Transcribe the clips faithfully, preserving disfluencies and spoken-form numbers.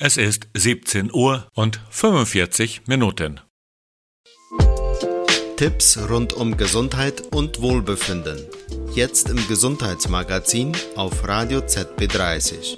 Es ist siebzehn Uhr und fünfundvierzig Minuten. Tipps rund um Gesundheit und Wohlbefinden. Jetzt im Gesundheitsmagazin auf Radio Z B dreißig.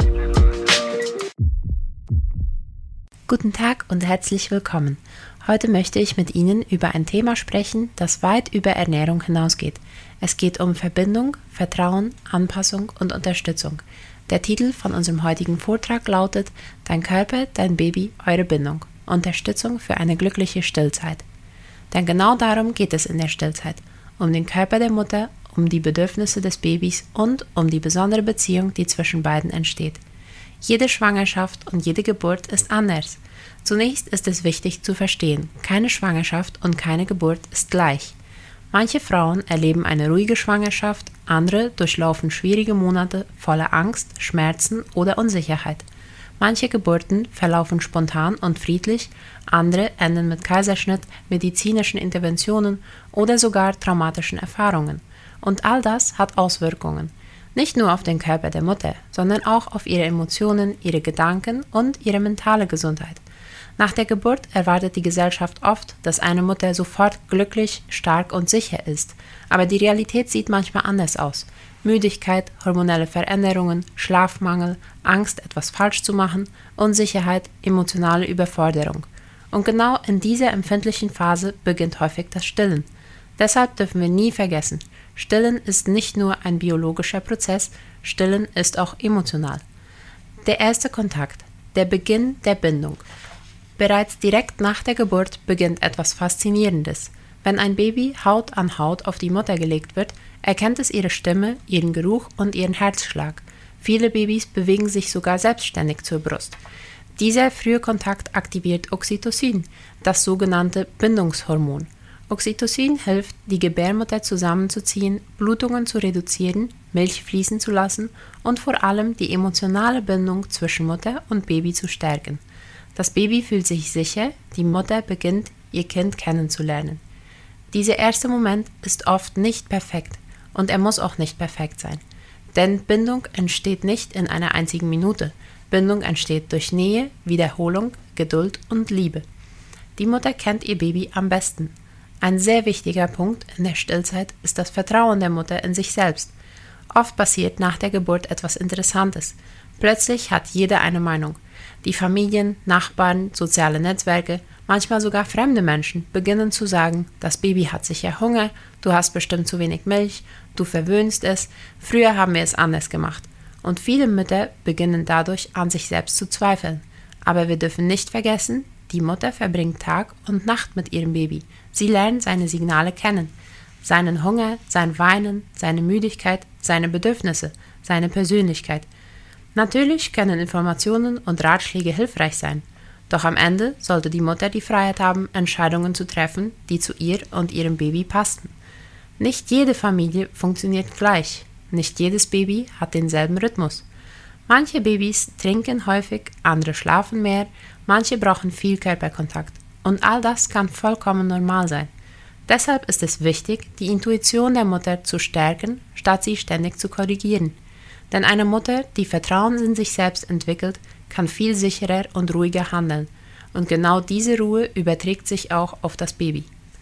Guten Tag und herzlich willkommen. Heute möchte ich mit Ihnen über ein Thema sprechen, das weit über Ernährung hinausgeht. Es geht um Verbindung, Vertrauen, Anpassung und Unterstützung. Der Titel von unserem heutigen Vortrag lautet Dein Körper, dein Baby, eure Bindung. Unterstützung für eine glückliche Stillzeit. Denn genau darum geht es in der Stillzeit. Um den Körper der Mutter, um die Bedürfnisse des Babys und um die besondere Beziehung, die zwischen beiden entsteht. Jede Schwangerschaft und jede Geburt ist anders. Zunächst ist es wichtig zu verstehen, keine Schwangerschaft und keine Geburt ist gleich. Manche Frauen erleben eine ruhige Schwangerschaft, andere durchlaufen schwierige Monate voller Angst, Schmerzen oder Unsicherheit. Manche Geburten verlaufen spontan und friedlich, andere enden mit Kaiserschnitt, medizinischen Interventionen oder sogar traumatischen Erfahrungen. Und all das hat Auswirkungen. Nicht nur auf den Körper der Mutter, sondern auch auf ihre Emotionen, ihre Gedanken und ihre mentale Gesundheit. Nach der Geburt erwartet die Gesellschaft oft, dass eine Mutter sofort glücklich, stark und sicher ist. Aber die Realität sieht manchmal anders aus. Müdigkeit, hormonelle Veränderungen, Schlafmangel, Angst, etwas falsch zu machen, Unsicherheit, emotionale Überforderung. Und genau in dieser empfindlichen Phase beginnt häufig das Stillen. Deshalb dürfen wir nie vergessen, Stillen ist nicht nur ein biologischer Prozess, Stillen ist auch emotional. Der erste Kontakt, der Beginn der Bindung. Bereits direkt nach der Geburt beginnt etwas Faszinierendes. Wenn ein Baby Haut an Haut auf die Mutter gelegt wird, erkennt es ihre Stimme, ihren Geruch und ihren Herzschlag. Viele Babys bewegen sich sogar selbstständig zur Brust. Dieser frühe Kontakt aktiviert Oxytocin, das sogenannte Bindungshormon. Oxytocin hilft, die Gebärmutter zusammenzuziehen, Blutungen zu reduzieren, Milch fließen zu lassen und vor allem die emotionale Bindung zwischen Mutter und Baby zu stärken. Das Baby fühlt sich sicher, die Mutter beginnt, ihr Kind kennenzulernen. Dieser erste Moment ist oft nicht perfekt und er muss auch nicht perfekt sein. Denn Bindung entsteht nicht in einer einzigen Minute. Bindung entsteht durch Nähe, Wiederholung, Geduld und Liebe. Die Mutter kennt ihr Baby am besten. Ein sehr wichtiger Punkt in der Stillzeit ist das Vertrauen der Mutter in sich selbst. Oft passiert nach der Geburt etwas Interessantes. Plötzlich hat jeder eine Meinung. Die Familien, Nachbarn, soziale Netzwerke, manchmal sogar fremde Menschen beginnen zu sagen, das Baby hat sicher Hunger, du hast bestimmt zu wenig Milch, du verwöhnst es, früher haben wir es anders gemacht. Und viele Mütter beginnen dadurch an sich selbst zu zweifeln. Aber wir dürfen nicht vergessen, die Mutter verbringt Tag und Nacht mit ihrem Baby. Sie lernt seine Signale kennen. Seinen Hunger, sein Weinen, seine Müdigkeit, seine Bedürfnisse, seine Persönlichkeit. Natürlich können Informationen und Ratschläge hilfreich sein, doch am Ende sollte die Mutter die Freiheit haben, Entscheidungen zu treffen, die zu ihr und ihrem Baby passen. Nicht jede Familie funktioniert gleich, nicht jedes Baby hat denselben Rhythmus. Manche Babys trinken häufig, andere schlafen mehr, manche brauchen viel Körperkontakt und all das kann vollkommen normal sein. Deshalb ist es wichtig, die Intuition der Mutter zu stärken, statt sie ständig zu korrigieren. Denn eine Mutter, die Vertrauen in sich selbst entwickelt, kann viel sicherer und ruhiger handeln. Und genau diese Ruhe überträgt sich auch auf das Baby.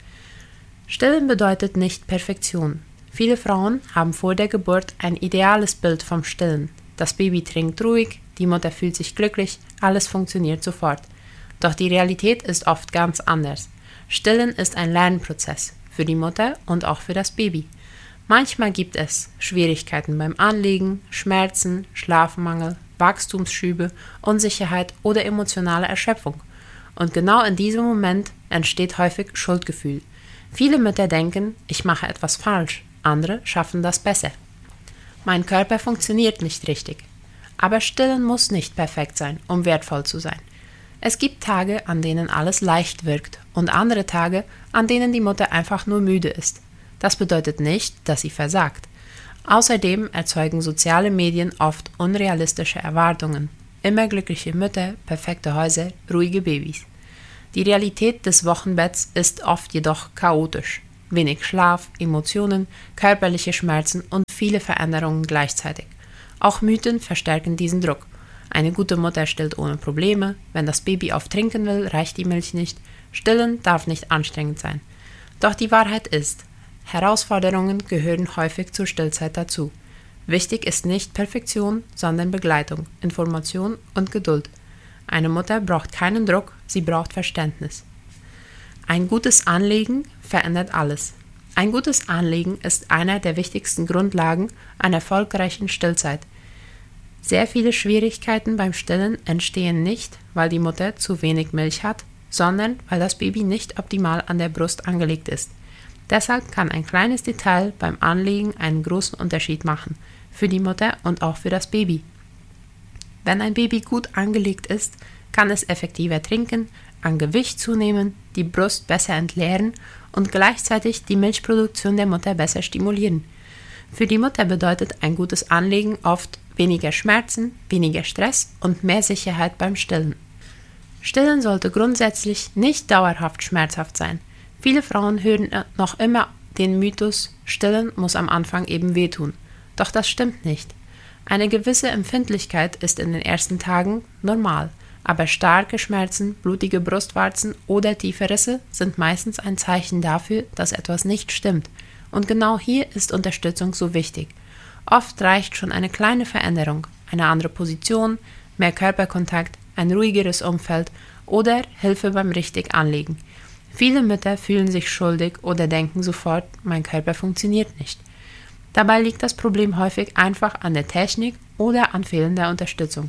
Stillen bedeutet nicht Perfektion. Viele Frauen haben vor der Geburt ein ideales Bild vom Stillen. Das Baby trinkt ruhig, die Mutter fühlt sich glücklich, alles funktioniert sofort. Doch die Realität ist oft ganz anders. Stillen ist ein Lernprozess für die Mutter und auch für das Baby. Manchmal gibt es Schwierigkeiten beim Anlegen, Schmerzen, Schlafmangel, Wachstumsschübe, Unsicherheit oder emotionale Erschöpfung. Und genau in diesem Moment entsteht häufig Schuldgefühl. Viele Mütter denken, ich mache etwas falsch, andere schaffen das besser. Mein Körper funktioniert nicht richtig. Aber Stillen muss nicht perfekt sein, um wertvoll zu sein. Es gibt Tage, an denen alles leicht wirkt und andere Tage, an denen die Mutter einfach nur müde ist. Das bedeutet nicht, dass sie versagt. Außerdem erzeugen soziale Medien oft unrealistische Erwartungen. Immer glückliche Mütter, perfekte Häuser, ruhige Babys. Die Realität des Wochenbetts ist oft jedoch chaotisch. Wenig Schlaf, Emotionen, körperliche Schmerzen und viele Veränderungen gleichzeitig. Auch Mythen verstärken diesen Druck. Eine gute Mutter stillt ohne Probleme. Wenn das Baby auf Trinken will, reicht die Milch nicht. Stillen darf nicht anstrengend sein. Doch die Wahrheit ist, Herausforderungen gehören häufig zur Stillzeit dazu. Wichtig ist nicht Perfektion, sondern Begleitung, Information und Geduld. Eine Mutter braucht keinen Druck, sie braucht Verständnis. Ein gutes Anlegen verändert alles. Ein gutes Anlegen ist einer der wichtigsten Grundlagen einer erfolgreichen Stillzeit. Sehr viele Schwierigkeiten beim Stillen entstehen nicht, weil die Mutter zu wenig Milch hat, sondern weil das Baby nicht optimal an der Brust angelegt ist. Deshalb kann ein kleines Detail beim Anlegen einen großen Unterschied machen, für die Mutter und auch für das Baby. Wenn ein Baby gut angelegt ist, kann es effektiver trinken, an Gewicht zunehmen, die Brust besser entleeren und gleichzeitig die Milchproduktion der Mutter besser stimulieren. Für die Mutter bedeutet ein gutes Anlegen oft weniger Schmerzen, weniger Stress und mehr Sicherheit beim Stillen. Stillen sollte grundsätzlich nicht dauerhaft schmerzhaft sein. Viele Frauen hören noch immer den Mythos, Stillen muss am Anfang eben wehtun. Doch das stimmt nicht. Eine gewisse Empfindlichkeit ist in den ersten Tagen normal, aber starke Schmerzen, blutige Brustwarzen oder tiefe Risse sind meistens ein Zeichen dafür, dass etwas nicht stimmt. Und genau hier ist Unterstützung so wichtig. Oft reicht schon eine kleine Veränderung, eine andere Position, mehr Körperkontakt, ein ruhigeres Umfeld oder Hilfe beim richtig Anlegen. Viele Mütter fühlen sich schuldig oder denken sofort, mein Körper funktioniert nicht. Dabei liegt das Problem häufig einfach an der Technik oder an fehlender Unterstützung.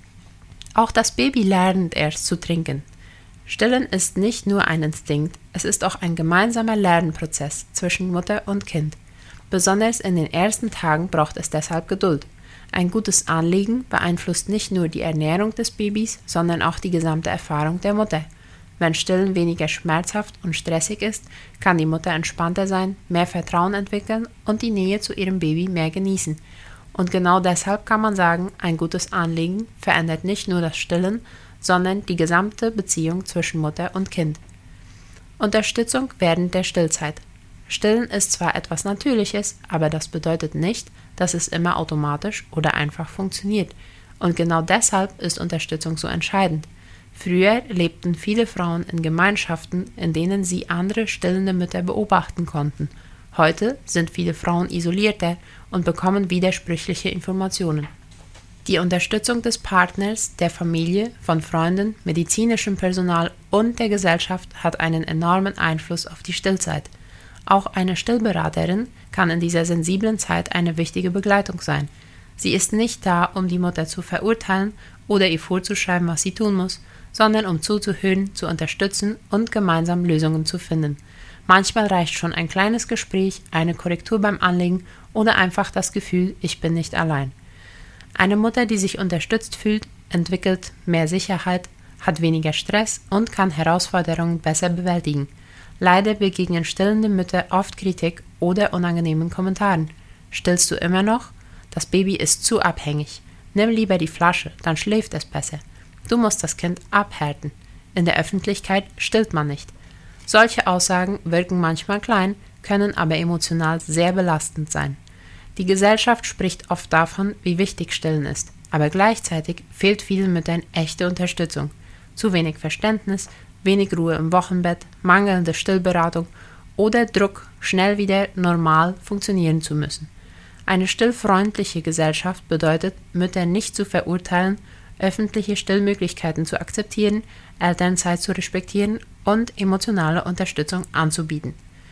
Auch das Baby lernt erst zu trinken. Stillen ist nicht nur ein Instinkt, es ist auch ein gemeinsamer Lernprozess zwischen Mutter und Kind. Besonders in den ersten Tagen braucht es deshalb Geduld. Ein gutes Anlegen beeinflusst nicht nur die Ernährung des Babys, sondern auch die gesamte Erfahrung der Mutter. Wenn Stillen weniger schmerzhaft und stressig ist, kann die Mutter entspannter sein, mehr Vertrauen entwickeln und die Nähe zu ihrem Baby mehr genießen. Und genau deshalb kann man sagen, ein gutes Anlegen verändert nicht nur das Stillen, sondern die gesamte Beziehung zwischen Mutter und Kind. Unterstützung während der Stillzeit. Stillen ist zwar etwas Natürliches, aber das bedeutet nicht, dass es immer automatisch oder einfach funktioniert. Und genau deshalb ist Unterstützung so entscheidend. Früher lebten viele Frauen in Gemeinschaften, in denen sie andere stillende Mütter beobachten konnten. Heute sind viele Frauen isolierter und bekommen widersprüchliche Informationen. Die Unterstützung des Partners, der Familie, von Freunden, medizinischem Personal und der Gesellschaft hat einen enormen Einfluss auf die Stillzeit. Auch eine Stillberaterin kann in dieser sensiblen Zeit eine wichtige Begleitung sein. Sie ist nicht da, um die Mutter zu verurteilen oder ihr vorzuschreiben, was sie tun muss, sondern um zuzuhören, zu unterstützen und gemeinsam Lösungen zu finden. Manchmal reicht schon ein kleines Gespräch, eine Korrektur beim Anlegen oder einfach das Gefühl, ich bin nicht allein. Eine Mutter, die sich unterstützt fühlt, entwickelt mehr Sicherheit, hat weniger Stress und kann Herausforderungen besser bewältigen. Leider begegnen stillende Mütter oft Kritik oder unangenehmen Kommentaren. Stillst du immer noch? Das Baby ist zu abhängig. Nimm lieber die Flasche, dann schläft es besser. Du musst das Kind abhärten. In der Öffentlichkeit stillt man nicht. Solche Aussagen wirken manchmal klein, können aber emotional sehr belastend sein. Die Gesellschaft spricht oft davon, wie wichtig Stillen ist, aber gleichzeitig fehlt vielen Müttern echte Unterstützung. Zu wenig Verständnis, wenig Ruhe im Wochenbett, mangelnde Stillberatung oder Druck, schnell wieder normal funktionieren zu müssen. Eine stillfreundliche Gesellschaft bedeutet, Mütter nicht zu verurteilen, öffentliche Stillmöglichkeiten zu akzeptieren, Elternzeit zu respektieren und emotionale Unterstützung anzubieten.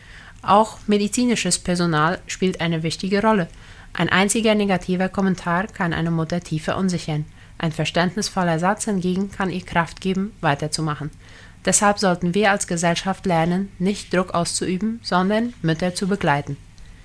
Auch medizinisches Personal spielt eine wichtige Rolle. Ein einziger negativer Kommentar kann eine Mutter tief verunsichern. Ein verständnisvoller Satz hingegen kann ihr Kraft geben, weiterzumachen. Deshalb sollten wir als Gesellschaft lernen, nicht Druck auszuüben, sondern Mütter zu begleiten.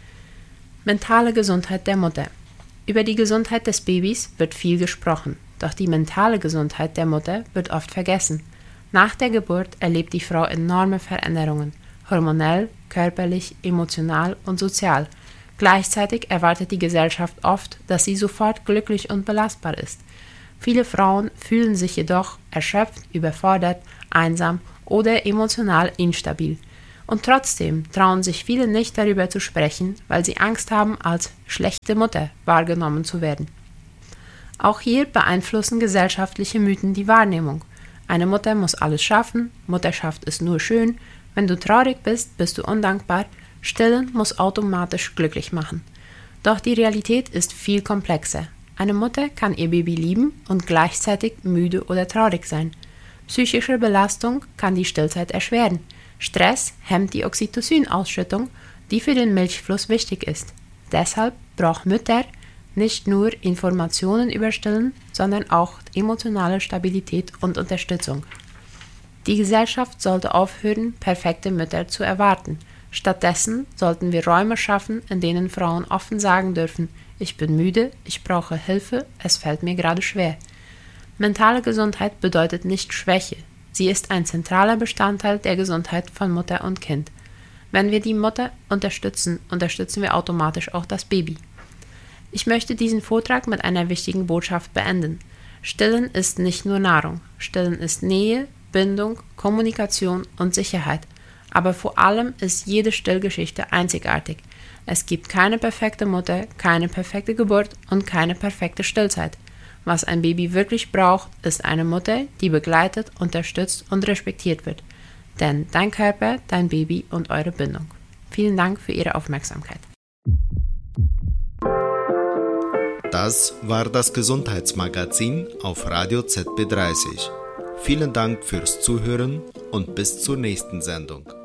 Mentale Gesundheit der Mutter. Über die Gesundheit des Babys wird viel gesprochen, doch die mentale Gesundheit der Mutter wird oft vergessen. Nach der Geburt erlebt die Frau enorme Veränderungen, hormonell, körperlich, emotional und sozial. Gleichzeitig erwartet die Gesellschaft oft, dass sie sofort glücklich und belastbar ist. Viele Frauen fühlen sich jedoch erschöpft, überfordert, einsam oder emotional instabil. Und trotzdem trauen sich viele nicht darüber zu sprechen, weil sie Angst haben, als schlechte Mutter wahrgenommen zu werden. Auch hier beeinflussen gesellschaftliche Mythen die Wahrnehmung. Eine Mutter muss alles schaffen, Mutterschaft ist nur schön, wenn du traurig bist, bist du undankbar, Stillen muss automatisch glücklich machen. Doch die Realität ist viel komplexer. Eine Mutter kann ihr Baby lieben und gleichzeitig müde oder traurig sein. Psychische Belastung kann die Stillzeit erschweren. Stress hemmt die Oxytocin-Ausschüttung, die für den Milchfluss wichtig ist. Deshalb braucht Mütter nicht nur Informationen über Stillen, sondern auch emotionale Stabilität und Unterstützung. Die Gesellschaft sollte aufhören, perfekte Mütter zu erwarten. Stattdessen sollten wir Räume schaffen, in denen Frauen offen sagen dürfen: Ich bin müde, ich brauche Hilfe, es fällt mir gerade schwer. Mentale Gesundheit bedeutet nicht Schwäche. Sie ist ein zentraler Bestandteil der Gesundheit von Mutter und Kind. Wenn wir die Mutter unterstützen, unterstützen wir automatisch auch das Baby. Ich möchte diesen Vortrag mit einer wichtigen Botschaft beenden. Stillen ist nicht nur Nahrung. Stillen ist Nähe, Bindung, Kommunikation und Sicherheit. Aber vor allem ist jede Stillgeschichte einzigartig. Es gibt keine perfekte Mutter, keine perfekte Geburt und keine perfekte Stillzeit. Was ein Baby wirklich braucht, ist eine Mutter, die begleitet, unterstützt und respektiert wird. Denn dein Körper, dein Baby und eure Bindung. Vielen Dank für Ihre Aufmerksamkeit. Das war das Gesundheitsmagazin auf Radio Z B dreißig. Vielen Dank fürs Zuhören und bis zur nächsten Sendung.